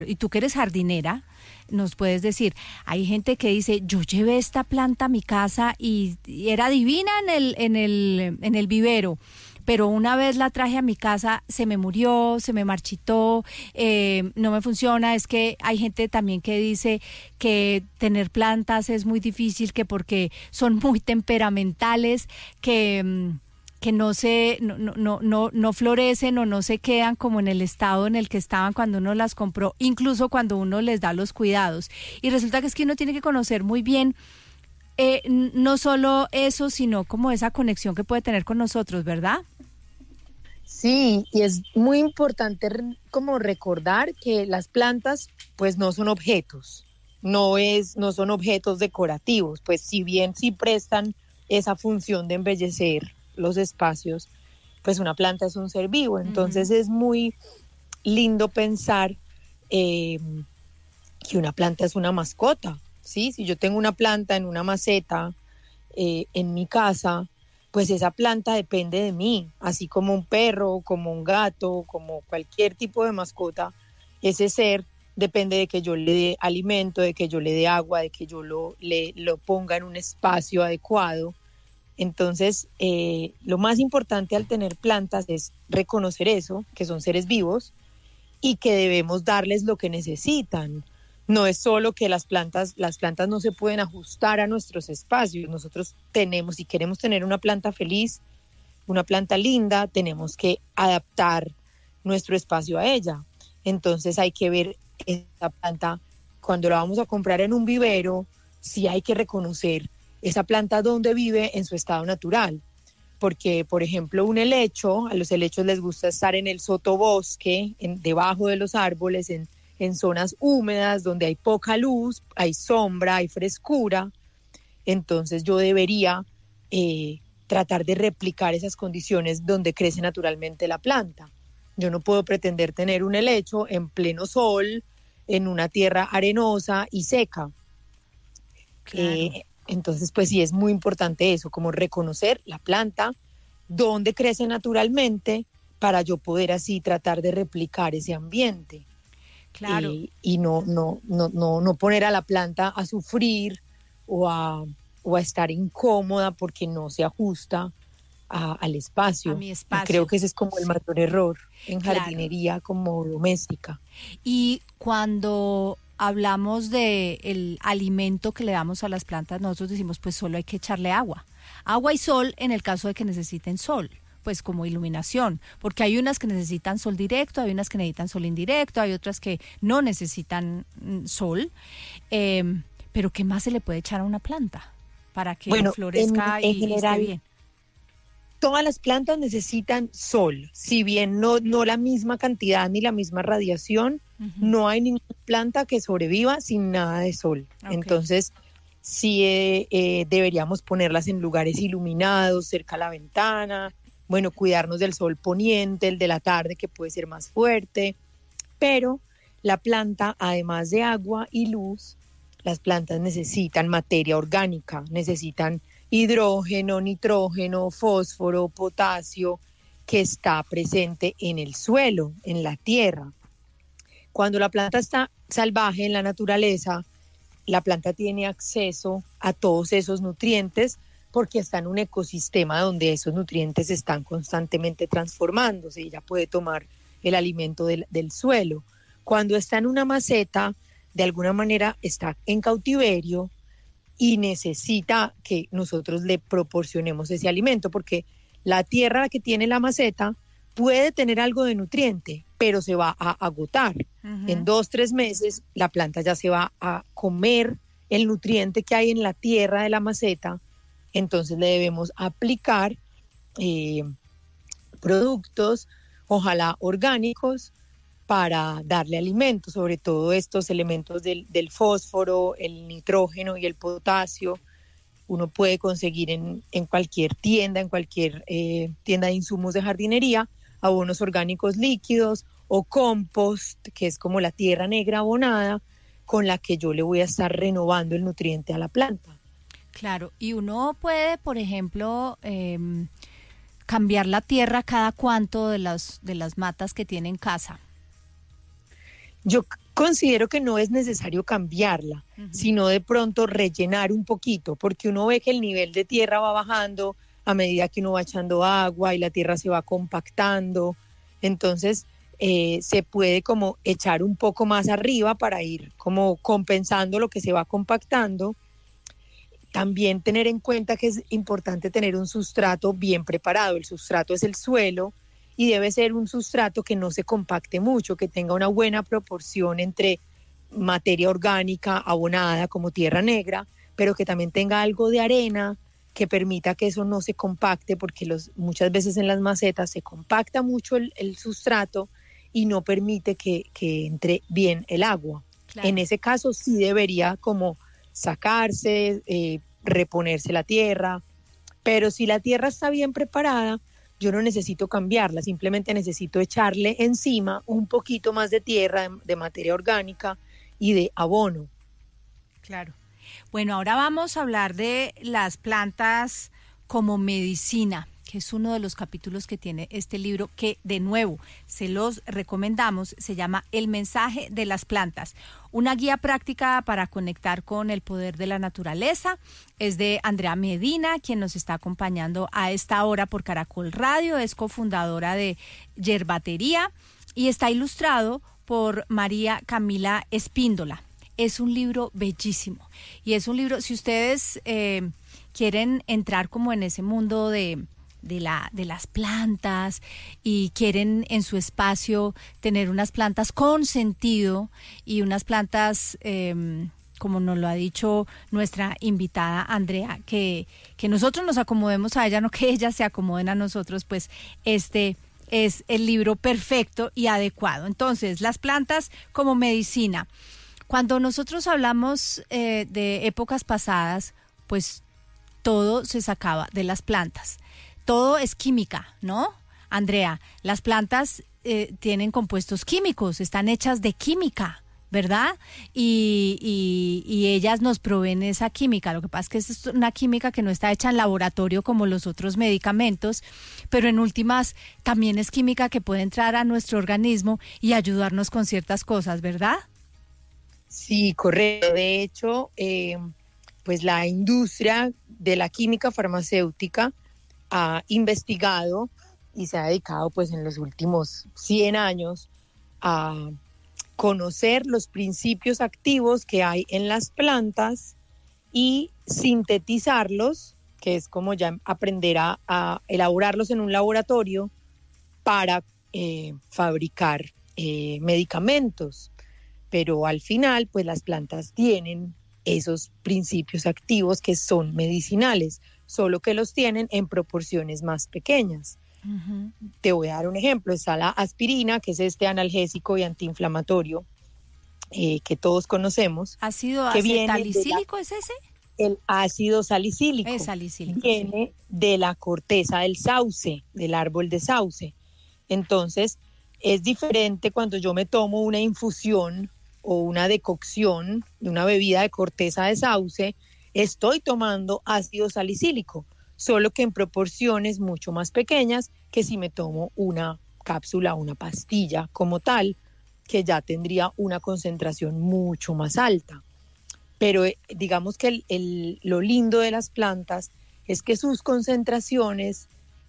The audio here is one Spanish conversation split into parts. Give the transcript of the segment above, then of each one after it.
Y tú que eres jardinera, nos puedes decir, hay gente que dice, yo llevé esta planta a mi casa y era divina en el vivero, pero una vez la traje a mi casa, se me murió, se me marchitó, no me funciona. Es que hay gente también que dice que tener plantas es muy difícil, que porque son muy temperamentales, que no florecen o no se quedan como en el estado en el que estaban cuando uno las compró, incluso cuando uno les da los cuidados. Y resulta que es que uno tiene que conocer muy bien no solo eso, sino como esa conexión que puede tener con nosotros, ¿verdad? Sí, y es muy importante como recordar que las plantas pues no son objetos, no son objetos decorativos, pues si bien sí prestan esa función de embellecer los espacios, pues una planta es un ser vivo. Entonces es muy lindo pensar que una planta es una mascota, ¿sí? Si yo tengo una planta en una maceta en mi casa, pues esa planta depende de mí, así como un perro, como un gato, como cualquier tipo de mascota. Ese ser depende de que yo le dé alimento, de que yo le dé agua, de que yo lo ponga en un espacio adecuado. Entonces, lo más importante al tener plantas es reconocer eso, que son seres vivos y que debemos darles lo que necesitan. No es solo que las plantas no se pueden ajustar a nuestros espacios. Nosotros tenemos, si queremos tener una planta feliz, una planta linda, tenemos que adaptar nuestro espacio a ella. Entonces hay que ver esa planta, cuando la vamos a comprar en un vivero, sí hay que reconocer esa planta dónde vive en su estado natural. Porque, por ejemplo, un helecho, a los helechos les gusta estar en el sotobosque, debajo de los árboles, en zonas húmedas donde hay poca luz, hay sombra, hay frescura. Entonces yo debería tratar de replicar esas condiciones donde crece naturalmente la planta. Yo no puedo pretender tener un helecho en pleno sol, en una tierra arenosa y seca. Claro. Entonces, pues sí, es muy importante eso, como reconocer la planta, dónde crece naturalmente, para yo poder así tratar de replicar ese ambiente. Claro. Y no poner a la planta a sufrir o a estar incómoda porque no se ajusta al A espacio. mi Y creo espacio. que ese es como el Sí, mayor error en claro. jardinería como doméstica. Y cuando hablamos de el alimento que le damos a las plantas, nosotros decimos, pues solo hay que echarle agua. Agua y sol en el caso de que necesiten sol, pues como iluminación, porque hay unas que necesitan sol directo, hay unas que necesitan sol indirecto, hay otras que no necesitan sol. Pero ¿qué más se le puede echar a una planta para que Bueno, florezca en y esté general bien? todas las plantas necesitan sol, si bien no la misma cantidad ni la misma radiación, Uh-huh. no hay ninguna planta que sobreviva sin nada de sol. Okay. Entonces, sí deberíamos ponerlas en lugares iluminados, cerca a la ventana, bueno, cuidarnos del sol poniente, el de la tarde que puede ser más fuerte, pero la planta, además de agua y luz, las plantas necesitan materia orgánica, necesitan hidrógeno, nitrógeno, fósforo, potasio, que está presente en el suelo, en la tierra. Cuando la planta está salvaje en la naturaleza, la planta tiene acceso a todos esos nutrientes porque está en un ecosistema donde esos nutrientes están constantemente transformándose y ella puede tomar el alimento del suelo. Cuando está en una maceta, de alguna manera está en cautiverio y necesita que nosotros le proporcionemos ese alimento, porque la tierra que tiene la maceta puede tener algo de nutriente, pero se va a agotar. En Uh-huh. 2, 3 meses la planta ya se va a comer el nutriente que hay en la tierra de la maceta, entonces le debemos aplicar eh, productos, ojalá orgánicos, para darle alimento, sobre todo estos elementos del fósforo, el nitrógeno y el potasio. Uno puede conseguir en cualquier tienda, en cualquier tienda de insumos de jardinería, abonos orgánicos líquidos o compost, que es como la tierra negra abonada, con la que yo le voy a estar renovando el nutriente a la planta. Claro, y uno puede, por ejemplo, cambiar la tierra cada cuánto de las matas que tiene en casa. Yo Considero que no es necesario cambiarla, sino de pronto rellenar un poquito, porque uno ve que el nivel de tierra va bajando a medida que uno va echando agua y la tierra se va compactando. Entonces se puede como echar un poco más arriba para ir como compensando lo que se va compactando. También tener en cuenta que es importante tener un sustrato bien preparado. El sustrato es el suelo y debe ser un sustrato que no se compacte mucho, que tenga una buena proporción entre materia orgánica abonada como tierra negra, pero que también tenga algo de arena que permita que eso no se compacte, porque muchas veces en las macetas se compacta mucho el sustrato y no permite que entre bien el agua. Claro. En ese caso sí debería como sacarse, reponerse la tierra, pero si la tierra está bien preparada, yo no necesito cambiarla, simplemente necesito echarle encima un poquito más de tierra, de materia orgánica y de abono. Claro. Bueno, ahora vamos a hablar de las plantas como medicina, que es uno de los capítulos que tiene este libro, que de nuevo se los recomendamos. Se llama El mensaje de las plantas, una guía práctica para conectar con el poder de la naturaleza. Es de Andrea Medina, quien nos está acompañando a esta hora por Caracol Radio. Es cofundadora de Yerbatería y está ilustrado por María Camila Espíndola. Es un libro bellísimo y es un libro, si ustedes quieren entrar como en ese mundo de las plantas y quieren en su espacio tener unas plantas con sentido y unas plantas, como nos lo ha dicho nuestra invitada Andrea, que nosotros nos acomodemos a ella, no que ella se acomoden a nosotros, pues este es el libro perfecto y adecuado. Entonces, las plantas como medicina. Cuando nosotros hablamos de épocas pasadas, pues todo se sacaba de las plantas. Todo es química, ¿no? Andrea, las plantas tienen compuestos químicos, están hechas de química, ¿verdad? Y ellas nos proveen esa química. Lo que pasa es que es una química que no está hecha en laboratorio como los otros medicamentos, pero en últimas también es química que puede entrar a nuestro organismo y ayudarnos con ciertas cosas, ¿verdad? Sí, correcto. De hecho, pues la industria de la química farmacéutica ha investigado y se ha dedicado pues en los últimos 100 años a conocer los principios activos que hay en las plantas y sintetizarlos, que es como ya aprender a elaborarlos en un laboratorio para fabricar medicamentos. Pero al final, pues las plantas tienen esos principios activos que son medicinales, solo que los tienen en proporciones más pequeñas. Uh-huh. Te voy a dar un ejemplo. Está la aspirina, que es este analgésico y antiinflamatorio que todos conocemos. ¿Ácido acetalicílico es ese? El ácido salicílico. Es salicílico. Viene de la corteza del sauce, del árbol de sauce. Entonces, es diferente cuando yo me tomo una infusión o una decocción de una bebida de corteza de sauce, estoy tomando ácido salicílico, solo que en proporciones mucho más pequeñas que si me tomo una cápsula, una pastilla como tal, que ya tendría una concentración mucho más alta. Pero digamos que lo lindo de las plantas es que sus concentraciones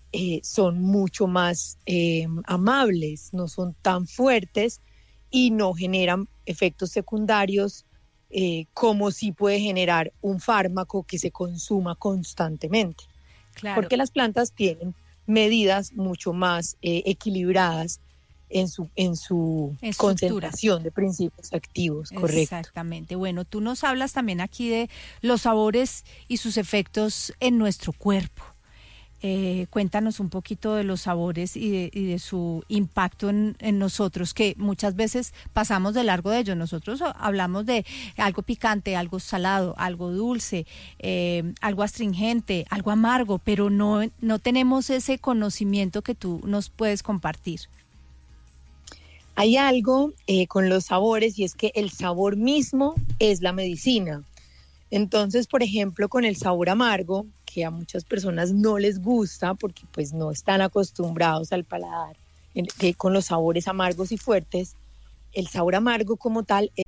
son mucho más amables, no son tan fuertes y no generan efectos secundarios como si puede generar un fármaco que se consuma constantemente. Claro. Porque las plantas tienen medidas mucho más equilibradas en su concentración de principios activos, correcto. Exactamente. Bueno, tú nos hablas también aquí de los sabores y sus efectos en nuestro cuerpo. Cuéntanos un poquito de los sabores y de su impacto en nosotros, que muchas veces pasamos de largo de ellos. Nosotros hablamos de algo picante, algo salado, algo dulce, algo astringente, algo amargo, pero no tenemos ese conocimiento que tú nos puedes compartir. Hay algo con los sabores y es que el sabor mismo es la medicina. Entonces, por ejemplo, con el sabor amargo, que a muchas personas no les gusta porque pues no están acostumbrados al paladar con los sabores amargos y fuertes, el sabor amargo como tal